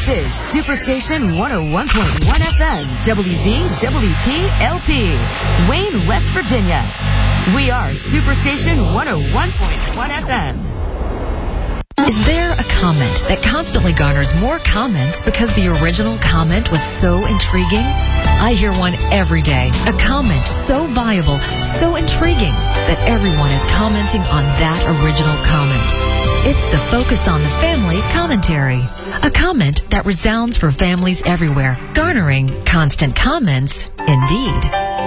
This is Superstation 101.1 FM, WVWP-LP, Wayne, West Virginia. We are Superstation 101.1 FM. Is there a comment that constantly garners more comments because the original comment was so intriguing? I hear one every day. A comment so viable, so intriguing, that everyone is commenting on that original comment. It's the Focus on the Family commentary. A comment that resounds for families everywhere, garnering constant comments indeed.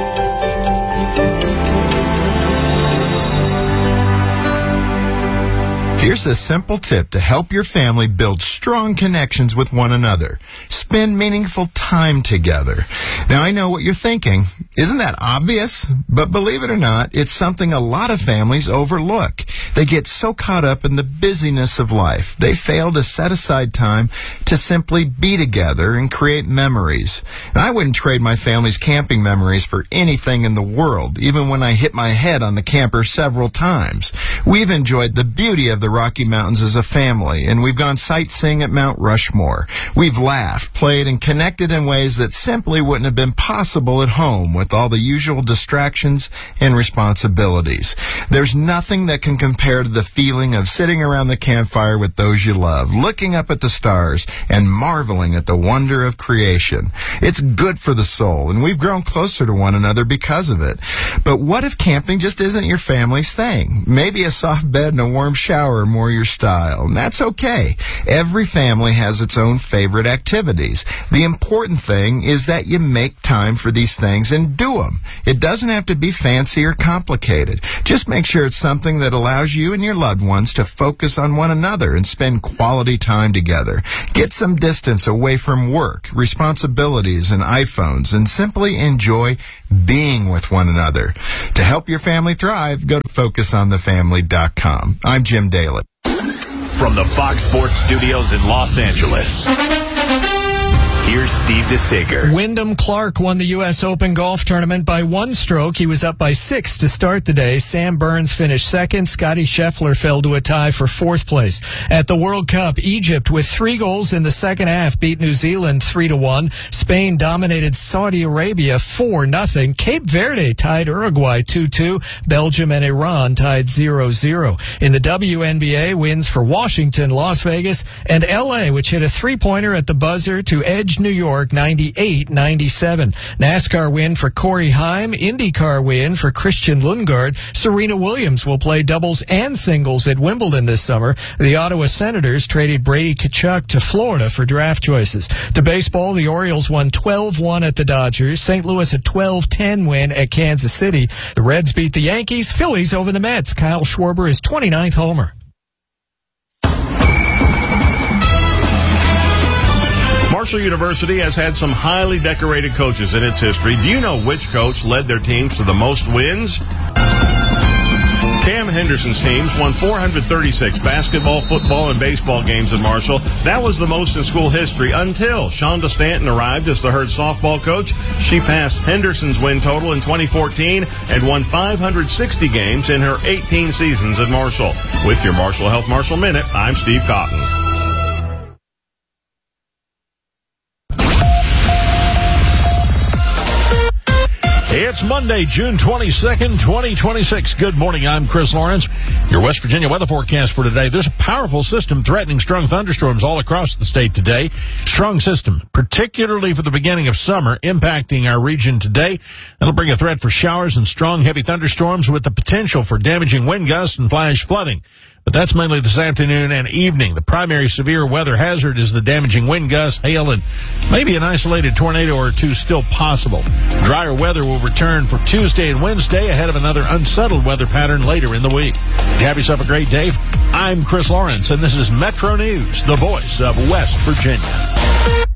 Here's a simple tip to help your family build strong connections with one another. Spend meaningful time together. Now, I know what you're thinking. Isn't that obvious? But believe it or not, it's something a lot of families overlook. They get so caught up in the busyness of life, they fail to set aside time to simply be together and create memories. And I wouldn't trade my family's camping memories for anything in the world, even when I hit my head on the camper several times. We've enjoyed the beauty of the Rocky Mountains as a family, and we've gone sightseeing at Mount Rushmore. We've laughed, played, and connected in ways that simply wouldn't have been possible at home with all the usual distractions and responsibilities. There's nothing that can compare to the feeling of sitting around the campfire with those you love, looking up at the stars, and marveling at the wonder of creation. It's good for the soul, and we've grown closer to one another because of it. But what if camping just isn't your family's thing? Maybe a soft bed and a warm shower are more your style, and that's okay. Every family has its own favorite activities. The important thing is that you make time for these things and do them. It doesn't have to be fancy or complicated. Just make sure it's something that allows you and your loved ones to focus on one another and spend quality time together. Get some distance away from work, responsibilities, and iPhones, and simply enjoy being with one another. To help your family thrive, go to FocusOnTheFamily.com. I'm Jim Daly. From the Fox Sports Studios in Los Angeles, here's Steve DeSager. Wyndham Clark won the U.S. Open golf tournament by one stroke. He was up by 6 to start the day. Sam Burns finished second. Scotty Scheffler fell to a tie for fourth place. At the World Cup, Egypt, with 3 goals in the second half, beat New Zealand 3-1. Spain dominated Saudi Arabia 4-0. Cape Verde tied Uruguay 2-2. Belgium and Iran tied 0-0. In the WNBA, wins for Washington, Las Vegas, and L.A., which hit a three-pointer at the buzzer to edge New York 98-97. NASCAR win for Corey Heim. IndyCar win for Christian Lundgaard. Serena Williams will play doubles and singles at Wimbledon this summer. The Ottawa Senators traded Brady Tkachuk to Florida for draft choices. To baseball, the Orioles won 12-1 at the Dodgers. St. Louis a 12-10 win at Kansas City. The Reds beat the Yankees. Phillies over the Mets. Kyle Schwarber is 29th homer. Marshall University has had some highly decorated coaches in its history. Do you know which coach led their teams to the most wins? Cam Henderson's teams won 436 basketball, football, and baseball games at Marshall. That was the most in school history until Shonda Stanton arrived as the Herd softball coach. She passed Henderson's win total in 2014 and won 560 games in her 18 seasons at Marshall. With your Marshall Health Marshall Minute, I'm Steve Cotton. It's Monday, June 22nd, 2026. Good morning. I'm Chris Lawrence. Your West Virginia weather forecast for today. There's a powerful system threatening strong thunderstorms all across the state today. Strong system, particularly for the beginning of summer, impacting our region today. That'll bring a threat for showers and strong, heavy thunderstorms with the potential for damaging wind gusts and flash flooding. But that's mainly this afternoon and evening. The primary severe weather hazard is the damaging wind gusts, hail, and maybe an isolated tornado or two still possible. Drier weather will return for Tuesday and Wednesday ahead of another unsettled weather pattern later in the week. Have yourself a great day. I'm Chris Lawrence, and this is Metro News, the voice of West Virginia.